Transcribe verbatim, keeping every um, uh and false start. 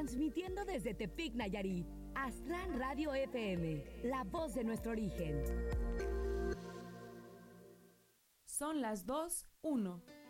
Transmitiendo desde Tepic, Nayarit, Aztlán Radio F M, la voz de nuestro origen. Son las dos, uno.